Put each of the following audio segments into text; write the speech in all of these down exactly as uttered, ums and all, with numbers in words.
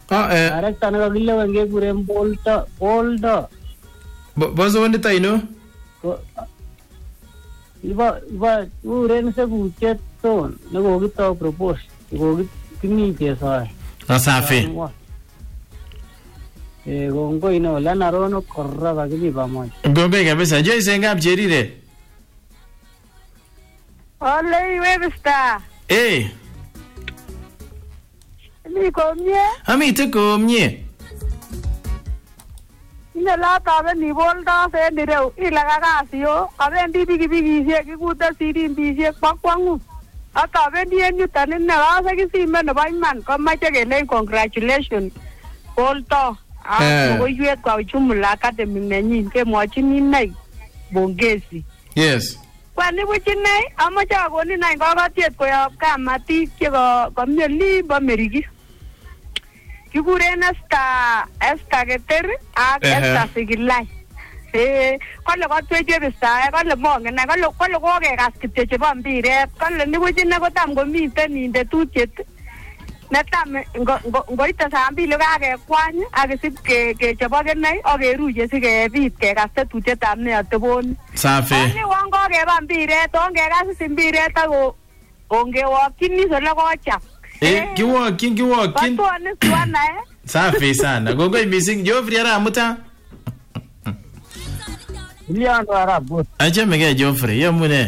Ah eh. Director ne kakilewen kekuren Boldo, Boldo. Bozo ndita ino? Iba iba kuren sekutiet ton ne kokitau propose. Kokitimi soe. Asafi. Eh gongoi no la narono korra bakimi pamoja. Gongoi kabisa. Je isengap cherire. Ole Webster. Eh. Ni komye? Amite komye. Ine la tabe ni Boldo se ndireu ilaga kasio. Abendi pikipikisiek kikute sirimbisiek bakwangu. Akabendi en yuton ine kase kisime nebo iman komache kelen congratulations Boldo. Ah, koiwet kwa ujumla academy nenyin kemwachini inai bongezi. Yes. Kwani buchinei amache akoni nai kakatiet koyob kamatik che kamyeli bo Meriki. Kikuren Esther Esther Keter ak Esther Sigilai. Eh, kole katweche Esther, kole mongen, kole kole kokekas kityo chebo mpiret, kole nibuchine kotam komiten indetutiet. Netam ngoite saa mbili kakekwany akisib kechobo kenai akeruye sikebit kekas tetutietab neateboni. Safi. Ani wan kokeba mpiret, ongekas mpiret ako ongewokyini sole kochap. Eh, kiwokyin kiwokyin. Batwani swana eh. Safi sana. Gongoi mising Geoffrey ara amuta. Iliando arabot. Achame Geoffrey, yamune.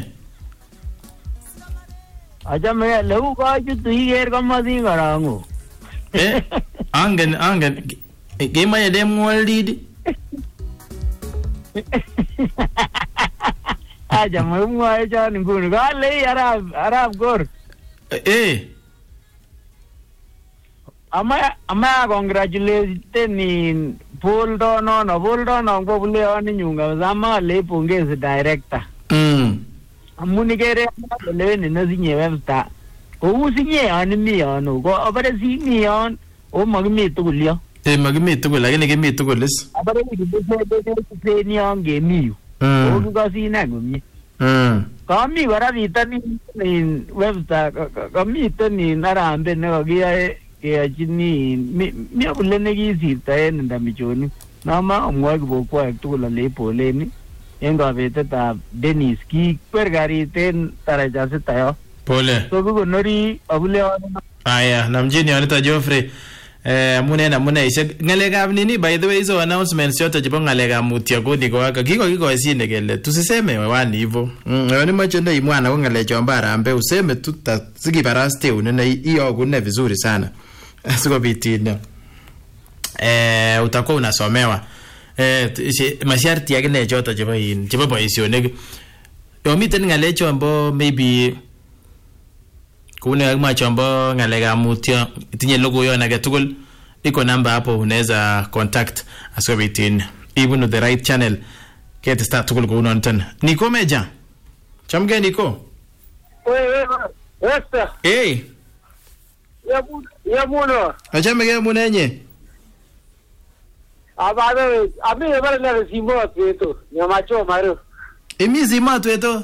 Achame leu kachutu iker komosin korangu. Eh, angen angen kemaye dem ngoldid. Achame mwoe chon nguni kale arab arab gor. Eh. Ama ama congratulate ni Boldo no no Boldo no ngobule oni nyunga zama le pongezi director. Mm. Amuni kere le ni nazinye Webster. Ko usinye ani mi ano ko abare si mi on o magmi tugulyo. Eh magmi tugul lakini kimi tugulis. Abare ni de ni on gemi. O ko si na gumi. Mm. Kami bara vitani ni Webster kami tani narambe ne kagiyae keyachini mi abule nekisirta en ndamichoni nama amwoe kibokwa tugul ale poleni en kabetetab Dennis ki kwer karit en taraja sitayo Pole. So kukonori abule aya namjini anita Geoffrey eh amune na mune ishe ngalekab nini by the way hizo announcements yote chebo ngalekab mutya kodi kwa kiko kiko isine kele tusiseme wani hivyo mm ni macho ndio imwana kwa ngalecho ambarambe useme tuta sikibaraste unene hiyo kune vizuri sana sikobitini eh utakuwa unasomewa eh masharti yake ne choto chebo yin chebo boisionik yo miten ngalecho ambo maybe kuna kama chombo ngalega mutya itinye logo yo na getugul iko namba hapo unaweza contact asobitin even the right channel get start tugul go unon tan Niko Meja chamge Niko wewe Webster eh yabu yabuno achamege munenye abado abi ebare na simo tweto nyamacho maro emizi matweto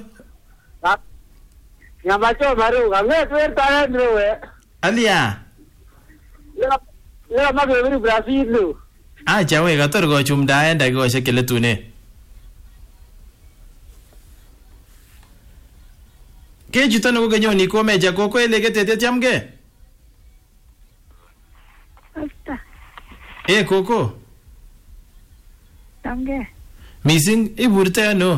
nyamacho maro gange twerta ndrewe alia ya ya magwe Brazil lo acha we gator go chumda enda go shekele tune ke jutano go ganyo Niko Meja ko ko ele getete chamge Asta. Eh koko. Tamge. Missing iburta no.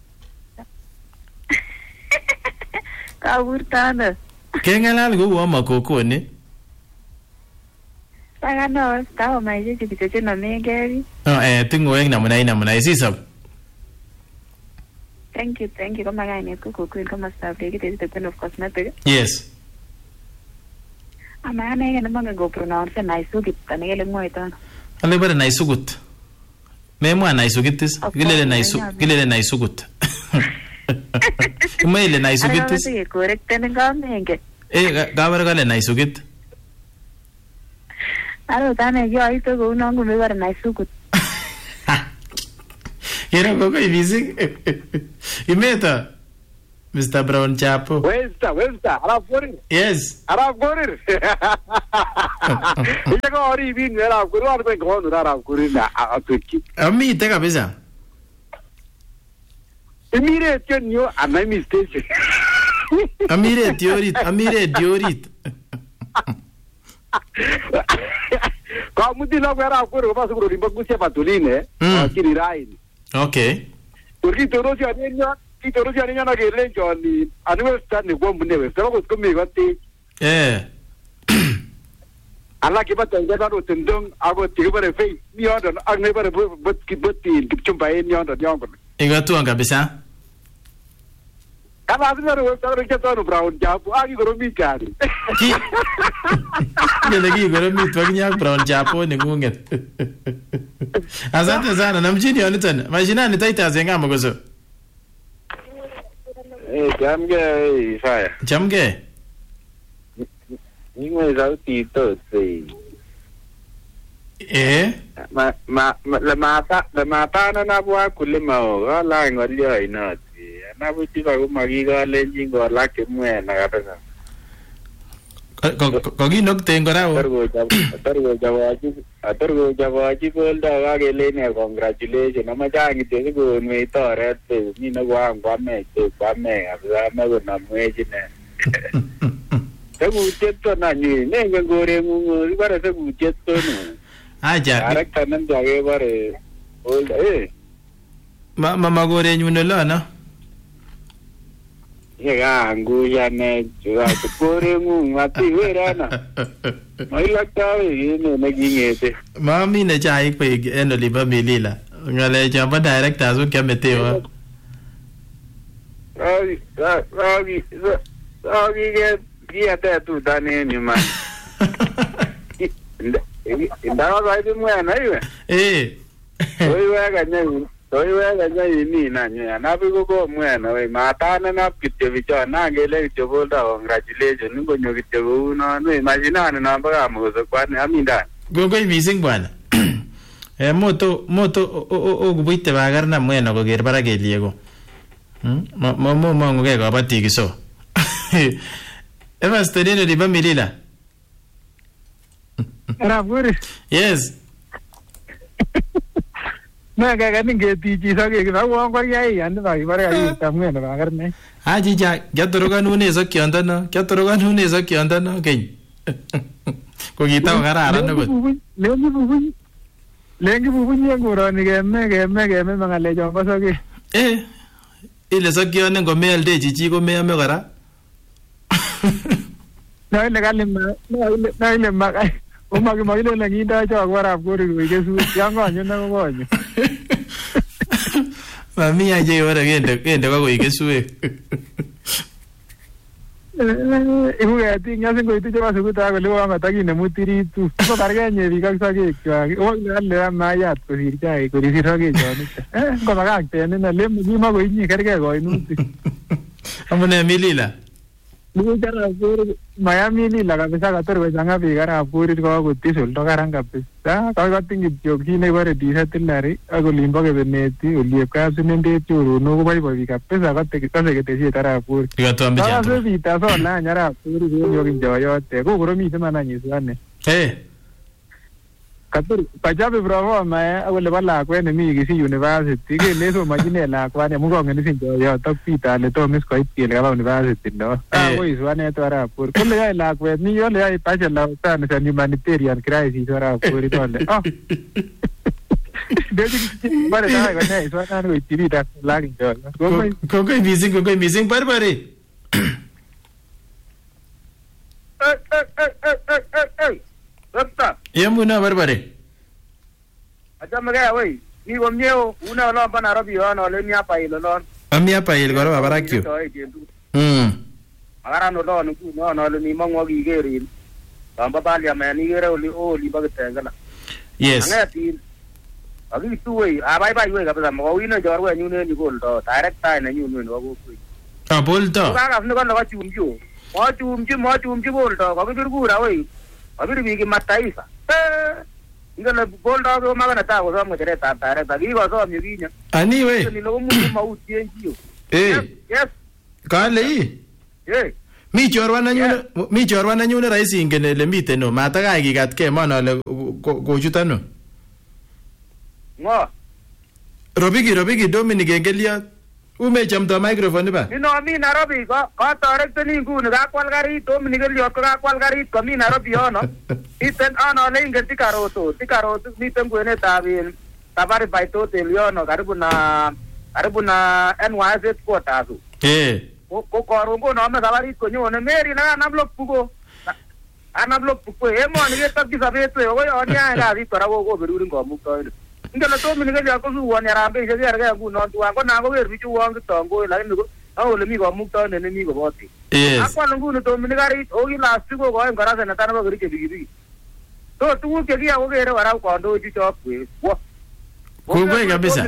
Ka burta no. Kengalal go wa makoko ni. Taga no, sta mai je kiti che no mengeri. Oh eh tingo eng namuna ina namuna isisab. Thank you, thank you. Kama gani koko kweli kama staff kiti the Queen of Cosmetic. Yes. Ama ana yana manga go pronounce na isugit kanele ngoita. Ale bara na isugut. Memo na isugitis. Gilele na isu gilele na isugut. Maile na isugitis. Ana correct tenga menge. Eh gabara gale na isugit. Aro tane yo aito go unangu me bara na isugut. Era gogo ibisi. Imeta. Mister Brown Chapo. Westa, westa, arab gorir. Yes. Arab gorir. Ija ko ori bin arab gorir ar ko ngon arab gorir na atiki. Ami te kabisa. Emire tionyo anai mistake. Amire diorit, amire diorit. Ka muti la arab gorir ba sugro rimba kusia patuline, kiri rain. Okay. Turki torosi anenya Ki toro jani nyana ke len joni anu stand ni gombu ne we sero ko mi gati eh ala ki bata ngada ro tendong abo ti bare fe mi odon agne bare but ki butti ki chumba en yondo yongo ingatu kabisa kama azina ro sero ke toro brown jabu agi goro mi kari ki ne gi goro mi twagnya brown japo ni ngunget asante sana namjini onitan majina ni taita zenga magozo. Eh, jamge saya. Jamge. Ingwe zau ti to sei. Eh? Ma ma la mata la mata na na bua kulima o la ngolio ina ti. Na bu ti ba ku magi ga lenji go la ke mwe na ga pesa. Ko ko gi nok te ngora o. Atargo atargo jawaji atargo jawaji gol da ga ge le ne congratulations na ma jangi te go me to re te ni na wa ngwa me te kwa me abza me go na mwe ji ne. Te gu te to na ni ne nge go re mu ba re te gu te to no. Aja. Ara kanan da ge ba re ol eh. Ma ma go re nyu no la na. Llega anguya ne juga kore mu mati werana mai lagta we ne ne gingete mami ne chai pe eno liba milila ngale chamba director zo kya meteo ai ai ai ge dia te tu dane ni man ndao vai de mwana iwe eh oi wega ne Toi wega nyai ni na nya na bi go go mwana we mata na na kitte bicho na ngele kitte bolda congratulations ningo nyo kitte go no no imagine na ba mo so kwani aminda go go missing bwana eh moto moto o o gubuite bagar na mwana go ger para ke liego hm mo mo mo ngo ke go batiki so eva stenene di bamilila Arab gorir. Yes. Na ga ga ninge ti ji sa ke ba wa ngwa ya ya nda ba ibare ya ta mwe na ba gar ne. Ha ji ja ya toroga nu ne so kyonda no ya toroga nu ne so kyonda no ke. Ko gita gara ara no go. Le ngi bu bu. Le ngi bu bu ni ngoro ni ge me ge me ge me ma le jo ba so ke. Eh. Ile so kyonda ngo me alde ji ji go me me gara. Na ile ga le ma na ile ma o ma ke ma ile na ngi da cho agora gorir ke su ya ngo nyu na ngo nyu. Mami aje ora gente gente go ke suwe. Eh ibu ya ti nya singo itu coba suku ta le wa mata ki ne mutiri tu ko karga nye bi ka sa ke o le ma ya to sir ka ko ri sir ke jo ni. Eh ko ma ka te ne na le mi ma go ni karga go inu ti. Amune milila. Ni jara sur Miami ni laga bisa ka tor be janga bi gara puri ko ko ti sul to garang ka pisa ka ka tingi jog ji ne bare di sa tilari ago limbo ke beneti o li ka sinende churu no ko bai bai ka pisa ka te ka se ke te si tara puri Diga to ambe ka janto. se bi ta so na nyara puri yo yo kin jo yo te ko goro mi se mana ni sane Eh. ka tor pa ja be bravo ma ago le bala ko ne mi ki si university ke le so ma ji ne la kwa ne mu ko ngeni sin jo yo to pita le to mis ko iti le ba university no a ko isu ane to ara pur ko le ya la ko ni yo le ya pa ja la ta ne humanitarian crisis ara pur to le oh de ji bare da ga ne isu ane ko iti da la gi jo ko Ko ko missing ko ko missing barbare. eh eh eh eh eh Rasta Yamuna barbare. aja maga we ni go mnyeo una lo pa na robi ono le nya pa ilo non Amia pa il goro babarakyo. Mm. agara no lo no no no ni mongo gi geri bamba bali ama ni gere oli o li bagata ngala Yes. angati agi tu we a bai bai we ga ba mo wi no jor we nyu ne ni gol do direct ta na nyu no go ku Ah bolto. ga ga no ga no ga chum ju mo chum ju mo chum ju gol do ga bi gu ra we abi bi gi mataisa eh ngala gol do go ma ga ta go so mo tere ta ta re ta gi go so mi gi nya Ani we. ni lo mu ma u tien ji Eh. yes Kale ii. Eh. Mi chorwa nanyune, mi chorwa nanyune rais ingen ele miten no, matakai kikatkei man ale kochut ano. Ngo. Robiki Robiki Dominic Engeliot. Umechamto microphone ba? Nino mi Nairobi ko katoreteni nguni kakwal karit Dominic Engeliot ko kakwal karit ko mi Nairobi yono. Iten ano le ingen tikaroto, tikaroto miten kwenetab in Safari Bite Hotel yono karibu na karibu na N Y S headquarters. Eh. Ko korongo no me sabarit ko nyone meri na nablok pugo. Anablok pugo emoni getab kisabet we ko yoni ya kasit kora ko ko berurin ko mukto. Ingelo Dominic Engeliot ko suwon yarambe ise kerge ngunon tuwan ko na ko ker bichu won kitongo lakini ko ole mi ko mukto ne mi ko boti. Yes. Akwal nguni Dominic karit o ki last ko ko en kora senata nebo Kericho bigibigi. To tuguk che kiya ko kere kora kondochi chop we. Kongoi kabisa.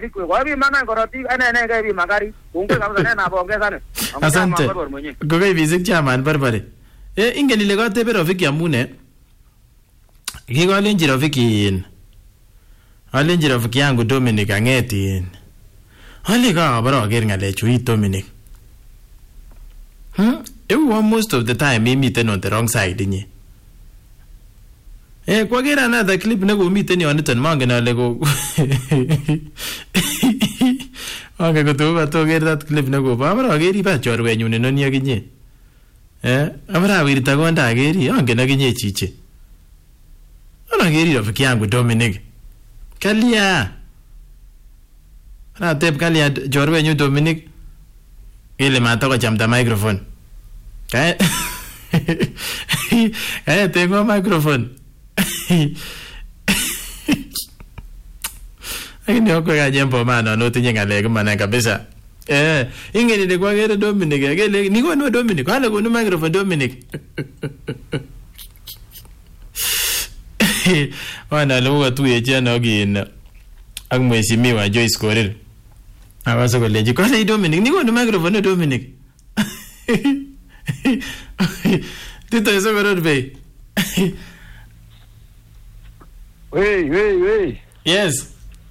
Asante. Kongoi visik chairman barbare. Eh ingen ile kotebe Rafiki amune. Kikolenji Rafiki in. Alenji Rafiki yangu Dominic angeti in. Ale ka baro ager ngalechu i Dominic. Hmm? Ewu most of the time imiten on the wrong side inye. Eh kwa gera another clip nego miten yon niton mangen ale go. Okay, go to to get that clip nego ba baro ageri ba chorwenyun noni aginye. Eh abara wirita gonda ageri angen aginye chiche. Ana ageri Rafiki yangu Dominic. Kalia. Ana tep kalia chorwenyun Dominic. Ile matoko chamta microphone. Kae. Kae tengo microphone. Lakini huko ya jambo maana no tinye ngale maana kabisa. Eh, ingeni ni kwa gere Dominic, gele niko no Dominic, wala ko no microphone Dominic. Wana lugha tu yeje na ogina. Ak mheshimiwa Joyce Korir. Awaso ko leji kwa Dominic, niko no microphone Dominic. Tito eso goror be. Wey, wey, wey. Yes.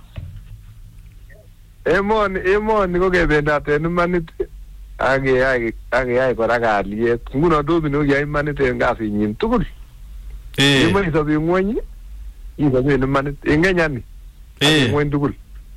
Emon, emon ko kebendate en imanit age age age ay kora kalyet. Nguno Dominic ya imanit en kasinyin tugul. Eh. Imo isobi ngwony, isobi en imanit engenya ni. Eh. Ngwony tugul.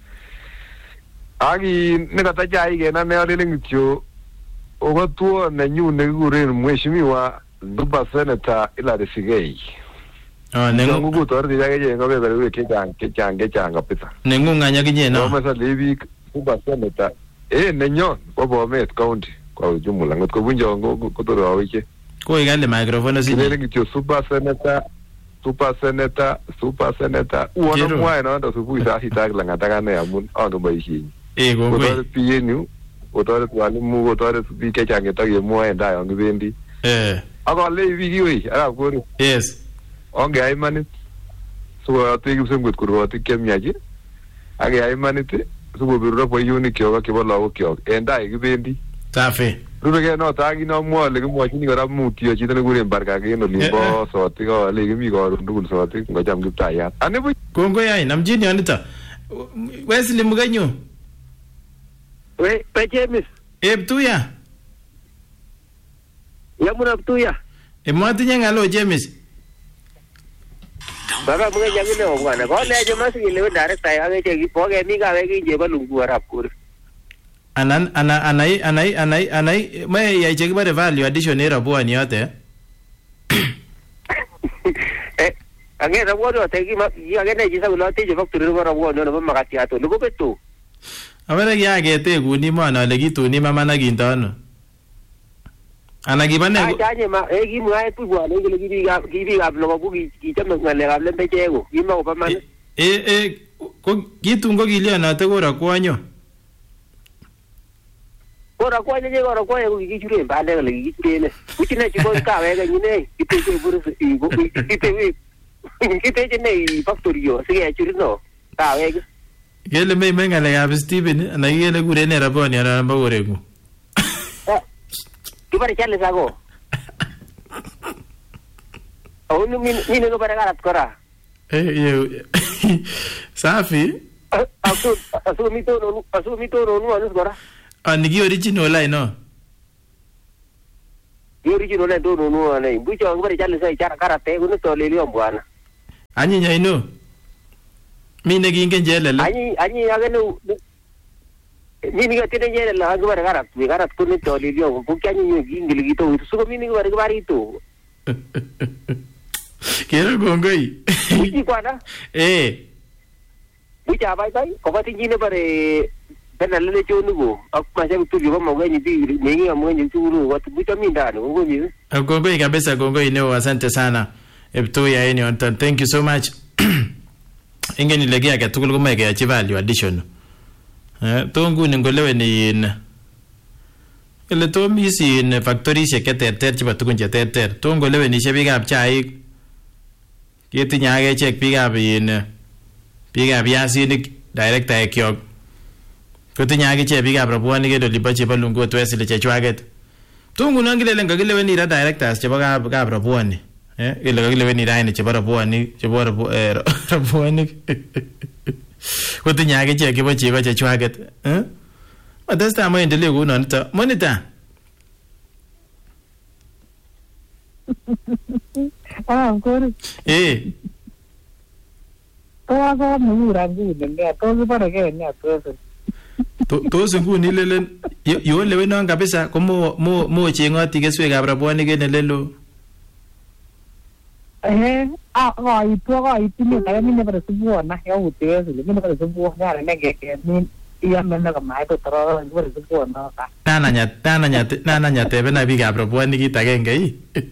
Agi nekata chai kena ne alele kityo ogotuo nenyun nekikuren mheshimiwa Super Senator Hilary Sigei. Ah, nengu ngugu torti yake je ngobe bere ke chang ke chang ke chang kapita. Nengu nganya kinye no. Mama sa levi Super Senator eh nenyon ko Bomet County kwa ujumla ngot ko bunjo ngo ko toro awike. Ko igale microphone si. Ile ngityo Super Senator Super Senator Super Senator uona mwa na ndo subu isa hitag la ngataka ne amun ando baishi. Eh go go. Ko P N U ko tore twani mu ko tore bi ke chang ke tagi mwa enda yo ngibendi. Eh. Ako levi kiwi ara ko. Yes. Onge ay manit so ati gibsen gut kurwati kemyaji age ay manit so bobiro po yuni kyo ka bolo kyo enda igibendi Safi rubege no tagi no mo le mo chini gara mutio chito ne gure barka ke no limbo so ti go le gimi go ndul so ti ngo jam gipta ya ane bu kongo yai namjini anita Wesley Muganyo We pe James Eptuya Yamuna Ptuya E mwatinya ngalo James Baba mga jangin na bwana ko na jama sige lewe direct ay age che po ge mi ga ge je ba lungu arap kur anan ana anai anai anai anai mai ya che bare value addition era bwani yote eh ange ra bwani te gi ma ya ge ne ji sa lo te je factory ro ra bwani no ma ka ti ato lugo betu awere ya ge te guni mana le gitu ni mama na gintano ana gibane ay tanye ma e gi mu ay pu bwani ge gi ga gi bi ga lo bu gi gi tam ngale ga le be che go gi ma ko pa man eh eh ko gitu ngo gilio na te gora kwanyo ora kwanyo je ora kwanyo gi chure ba le le gi chure ne ku ti ne ji ko ka we ga ni ne ki te ke buru si go ki te wi ki te je ne factory yo se ya chure no ka we gele me menga le ga Steven na gele gure ne raboni ana ba gore ku Ki pare chale sago. Oh ni ni no para garat kora. Eh ye. Safi. Asu asu mito no asu mito no no anus kora. Ani gi original ai no. original ndo no no ne bucho ngibare chale sai chara karate kuno tolelio bwana Anyi nyaino. Mine kingen jelele. Anyi anyi ageno Mini ga tene jere la ngibare karat mi karat kuno tolelio buki anyi ngingili gito suko mini ngibare ngibare ito. Kero gongoi. Buchi kwana? Eh. Bucha bai bai ko pati jine bare Bena lele chonu go ak masha kutugi ba mwenye ti nengi mwenye churu watu bucha mindani ngoni Gongoi kabisa gongoi leo asante sana Epto ya eni on thank you so much Ingeni legea katukul kuma ya chi value addition Eh to nguni ngolewe ni in Ile to misi in factory she keterter chiba tukun che terter to ngolewe ni shebi gap chai Yeti nyage check pick up in pick up yasinik director ekyok Kotinya akiche biga proponi ke dolipa cheba lungu to esile chechwaget. Tungu nangile lenga kile weni ra directors cheba ka ka proponi. Eh ile kile weni ra ni cheba proponi cheba proponi. Kotinya akiche kibo cheba chechwaget. Eh? Matasta mo endelee kuno nita. Monita. Ah, ngori. Eh. Toa ko mura ngune ne to para ke ne to. Tos nguni lelen yo lewe non kabisa ko mo mo mo chengoti keswekab rabwonik en elelo. Eh, ah, ai to ai tini ta mine para subuona ya utese, mine para subuona ne nge ni iya mena ka mai to tro para subuona ka. Nana nya nana nya nana nya tebe na bikab rabwonik kit agenge ii.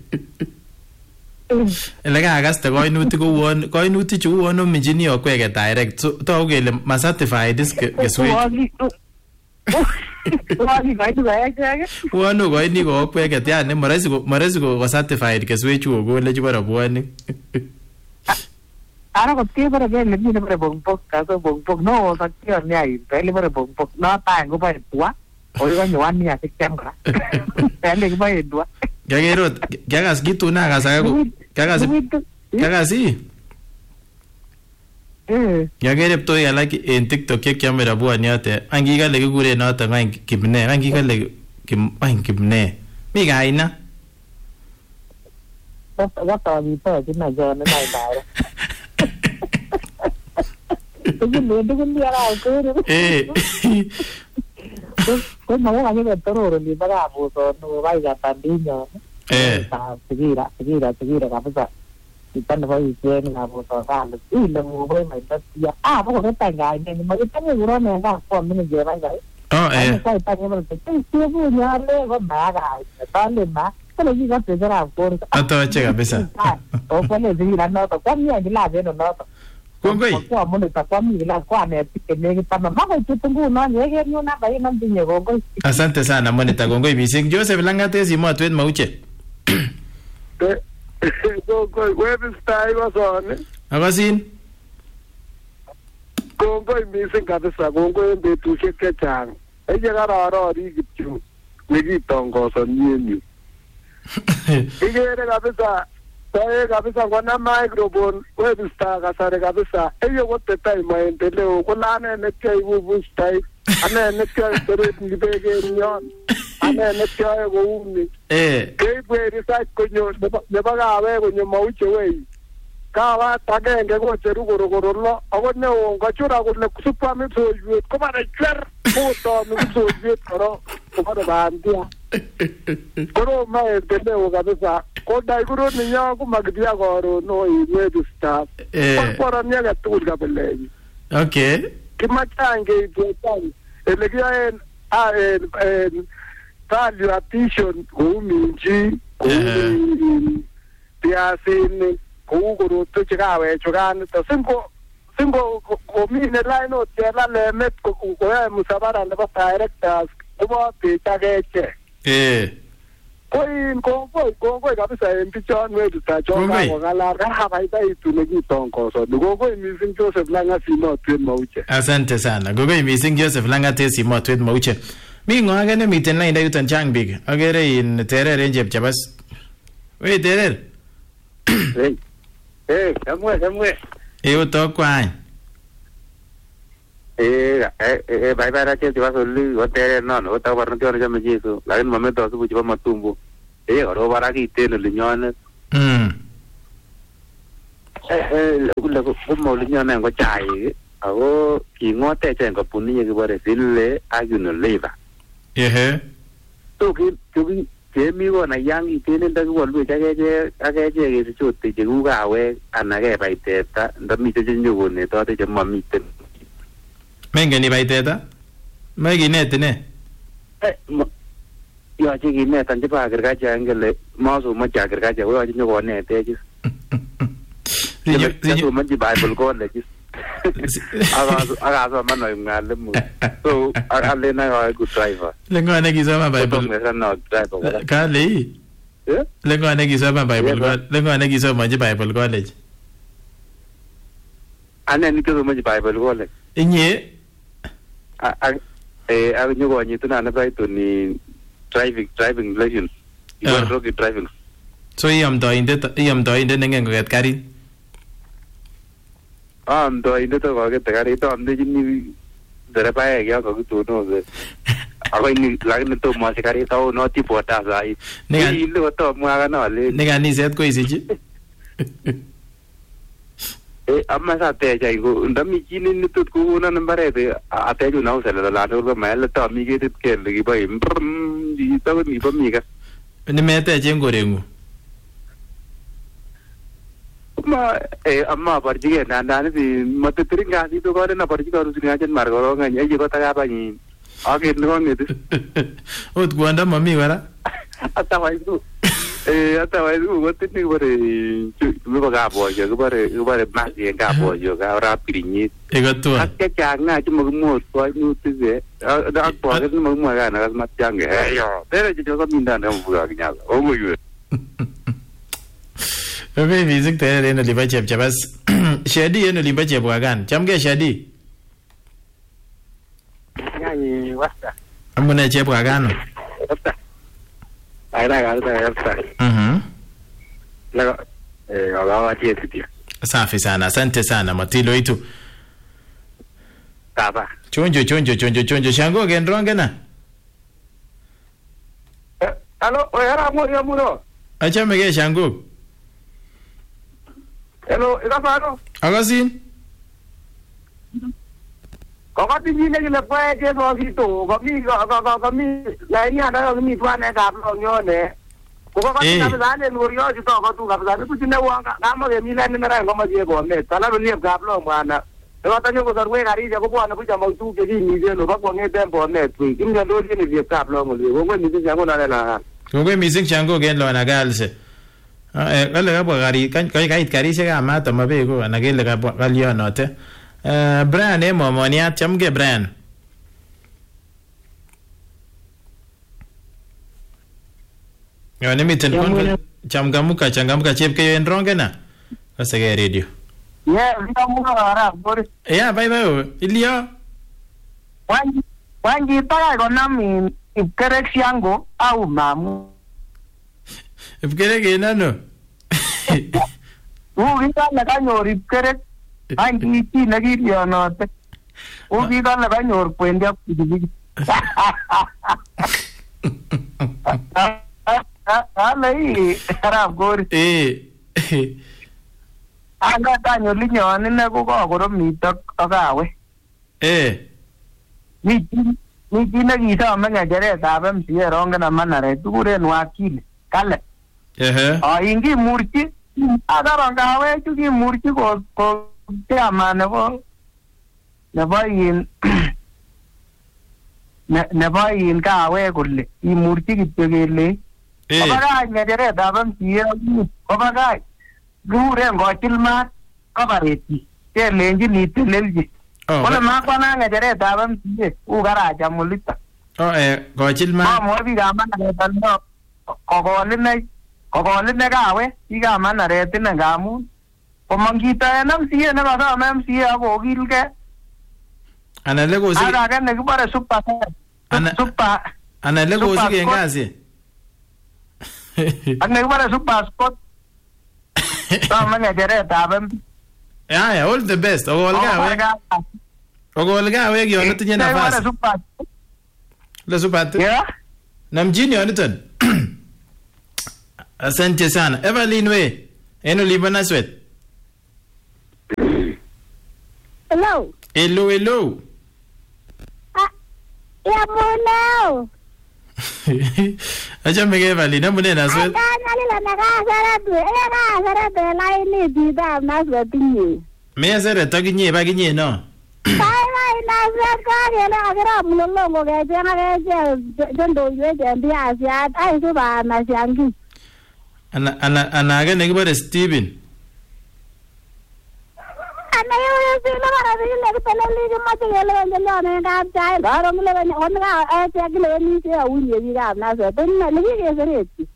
Ele ka agaste koinutik ko won koinutik chu won omijini okweke direct so to kele ma certified is keswek. Wani kai tu kai kai. Wono ko ini ko kweke tiane maresi ko maresi ko certified keswe chu ko le chibara bwani. Ara ko tie para ke le ni para bong pok ka so bong pok no sa ti ni ai pe le para bong pok na ta ko pa tua. O yo ni wan ni a sistem ka. Pe le ko pa tua. Gagero gagas gitu na gasa ko. Gagas gagas si. Eh. Gagere to ya like en TikTok ke kamera bwani ate. Angi ga le gure na ta ngai kibne angi ga le kim ai kibne. Mi ga ina. Đó đó tao bị tao chứ này giờ nó này này. Tôi cứ luyện tôi cứ đi ra cứ đó. Eh. Tôi nói là cái việc tôi rồi đi bắt gặp rồi nó bay ra tận đi nhờ. Eh. Tao cái gì đó cái gì đó cái gì đó gặp bây thì tân phải chơi là một trò ra được ý là một bên mày ta à có cái tay gái này mà cái tay người đó này đang còn mình giờ bay vậy. Oh eh. Cái tay cái mình cái chưa vui nhà lên có má gái ta lên má cái này có thể ra con. Ato che kabisa. Có cái này gì là nó có nhiều cái là cái nó. Kongoi. Kwa mo ta kwa mi la kwa ne ke ne ta ma ko tu tungu no ne ge no na ba ina dinye go. Asante sana Monita Gongoi Bising Joseph Langate si mo atwet mauche. Gongoi wewe stai wasone. Akasin. Gongoi mising kabisa gongoi betusiek chechang. Eje kararori kityo nekitongoson yenu. Igere kabisa Tae kabisa kwana microphone wewe star kasare kabisa eyo wote tai maendeleo kuna ane netya ibu stai ane netya teret ngibege nyon ane netya go umi Eh keibwe research konyo nebo kawe konyo mauche wei kawa tagenge ko cheru gorogoro lo ago ne o ngachura kule kusupa mitsoyet ko mara chwer puto mitsoyet koro ko mara bandia koro maendeleo kabisa ko dai guru niya ko magdiya goro no iwe staff eh por anya ga tul ga bele okay kimachange itani elegia en a en value addition ko minji ko piasin ko guru to chikawe chugan to singo singo ko mine line o tela le met ko ko ya musabara le ba directors ko ba te tageche eh Koin kongoi kongoi kabisa en pichon wetu ta chonga ngala raha baita itu nekitongoso kongoi mising Joseph Langate si mo twen mauche. Asante sana Gongoi mising Joseph Langate si mo twen mauche. Mi ngo age ne miten line yuton chang big agere in terer en jeb chabas. We terer. Eh eh samwe samwe E uto kwany. eh eh bye bye ra che ti va soli o terer no no ta barno ti ona jame jesu la en momento su bu matumbo eh oro barakiten olinyonet mm eh eh kule komo olinyonet ngo chaik ako kingotech en kampuni yekibore Finlay ak Unilever ehe so ki ki kemi kona yangi tenen ndakiwalwech akeche akeche kesichote cheku kawek ana kebai teta ndamite chenyokonetote chemamiten mengen ibai teta mekinet ne eh yoche kinetan chebo agriculture ngele masomoche agriculture koyoche nyokonetech somoche Bible college akasoman oib mwalimu so alen akoiku driver lengo nekisoma Bible kale lengo nekisoma Bible lengo nekisomonji Bible college ane nikosomonji Bible college inye eh ak nyokonyituna nebo itoni driving driving lesson ibor road driving so iyamtoindet iyamtoindet nengen koket karit amtoindet kokete karit amdechini derebaek yo kakitonose ako ini lakini tomo asi karit au noti boda sai ni le kotomwa kana le ni kaniset ko isiji eh amma sa teja ingo ndami chini ni tut ko na mbarete ateju na usela la ndo ko mele to mi getit kele ki bai di to ni ba mi ka ni mete chen korengu ma eh amma parjige na na ni matutring ga si to ko na parjige ru sini ajen mar ko nga ye ko ta ga ba ni age no ngeti ot gwanda mami wala ata wai du eh ata wai du ko tin ni bare lu ba ga bo je ko bare ko bare ma ye ga bo je ga ra pirinyi e ga to ak cha cha nga chi mo mo ko nu ti ze da ko ga mo mo ga na ma chang ge yo tere je ko min da na mo ga nya o mo yu Bebe music tere no liba chep chabas shadi no liba chep wagan chamge shadi Nyanyi wasta. amune chep wagan Wasta. Ai da ga da wasta. mhm La eh ga tie tie. safi sana asante sana matilo itu Taba. chonjo chonjo chonjo chonjo shango gendronge na Alo, era mo ya muro. achame ge shango Hello, ika faro. agasin Kaka tinji ne le pa ke so si to, ka mi ka ka ka mi la ni ada ka mi twa ne ka lo nyo ne. Ko ka ka ka ne no rio ji to ka tu ka ka tu ti ne wa ka ka mo ke mi la ne na ngo ma je ko ne. Tala ro liep ka lo ma na. Ko ta nyo ko sar we ka ri ja ko bo na ku ja mo tu ke ji ni je no ka ko ne tempo ne tu. Kim ne do ji ni liep ka lo mo le. Ko ko ni ti ja ko na na. ko ge music shango gen lo na galse eh kale ka bwa gari kan kai kai kari se ga mata mabe ko na gele ka bwa galio note eh Brian e mo monia chamge Brian yo ne miten kon chamgamuka changamuka chep ke ndronge na kasege radio Ye, ika mo ka ara bor. ya bye bye ilio Wanji wanji ta ko na mi ikerek yango au mamu. Ipkere ke nano Ugi ka na ka nyori kerek angi ti na gi yo no te. Ugi ka na ka nyor kwenda kudigi. Ala i ara gor. eh Anga ka nyoli nyone na ko ko ko mi tok akawe. eh Ni ni ti na gi sa ma ngajere ta bam si ronga na manare tukure no akili. Kale. eh Ah, ingi murchi, ada rangawe tu ki murchi ko ko te amane ko ne bayin ne ne bayin ka awe kulle i murchi kityo kele eh obaga ngere dabam siye obaga gure ngochil mat kabareti te lenji ni telelji wala ma kwana ngere dabam siye u garaja mulita oh eh gochil ma ma mo bi ga mana tanno ko ko ne Kokoli ne kawe, ika mana reti ne gamun. Komangita en M C A ne kasam M C A ako kilke. ana lego si Aga ke ne kibare super super. ana lego si ke ngasi Ak ne kibare super spot. Ta mane jere tabem. ya ya all the best ogol gawe ogol gawe gi ono tinye nafasi le super yeah na mjini oniton Asante sana. Evelyn we. Eno libana sweat. Hello. Hello, hello. Ah, ya mwanao. Acha mege Evelyn, na mune na sweat. Anga nalila nakasara tu. Ega kasara tu laini dida na sweat ni. Me sere taginye baginye no. Kai mai na sweat ka gele agera mulolongo ke jenga ke jendo yue jendi asia ai su ba na siangi. Ana ana ana ga ne gibare Steven. Ana yo yo la bara de le pele le ma te le le le ne ga chai baro mule ne on ga e te ke le ni se u ni bi ga na so den ne ni ke sere ti.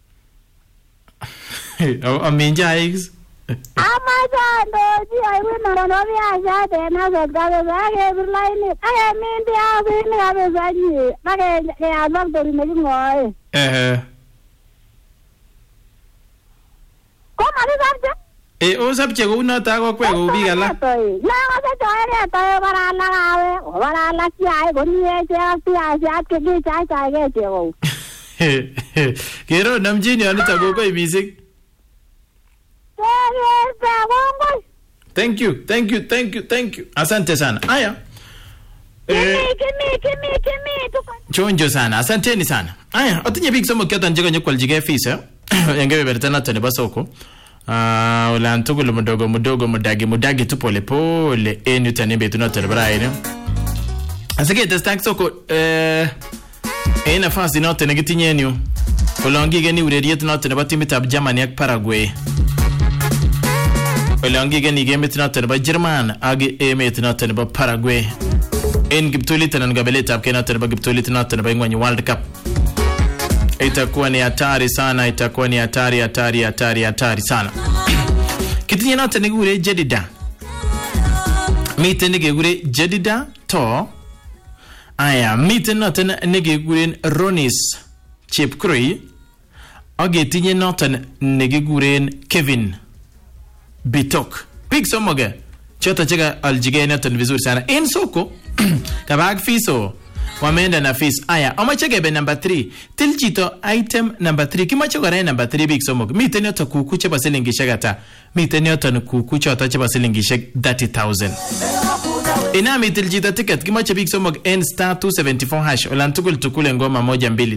O aminja ex. Ama ja ndo ji ai we no no bi a ja de na so ga ga ga bi lai ni ai min bi a bi ni ga be za ni na ke ke a lok do ni ni ngoi. Eh. Ko ma ri sa E o sabche go una ta go kwe go bi gala. Na ga se joere to bara la ga we bara la ki ai go ni e ja ti a ja ke ki chai chai ge je go. Kero namjini anita go ko music. Thank you, thank you, thank you, thank you. Asante sana. Aya. Eh, kimi kimi kimi chonjo sana. Asanteni sana. Aya, otinye big somo kyata njega nyokwal jige fisa. Yangewe bertana tani basoko. Ah, uh, ulantugu mudogo mudogo mudagi mudagi tu pole pole enu tanimbe tunatele braine. Asake testak soko eh e nafasi note negitinyenyu. Olongi geni ureriet note ne batimitab Germany ak Paraguay. Olongi geni gemet note ne ba German agi emet note ne ba Paraguay. En giptulit na ngabeletab kenate ne ba giptulit note ne ba ngwanyi World Cup. Itakuwa ni hatari sana, itakuwa ni hatari hatari hatari hatari sana. Kitinye note ne gure Jedida. Mite ne gure Jedida to. Aya, mite note ne gure Ronis Chepkrui. Oge tinye note ne gure Kevin Bitok. Big somoge. Chota chega aljige note vizuri sana. En soko kabag fiso. Wameenda na fees. Aya, omachegebe number three. Tilchito item number three. Kimacho gara number three big somok. Mite nyoto kukuche basilingi shagata. Mite nyoto kukuche watache basilingi shag thirty thousand. Inami tilchito ticket. Kimacho big somok N star two seventy-four hash. Olantukul tukule ngoma moja mbili.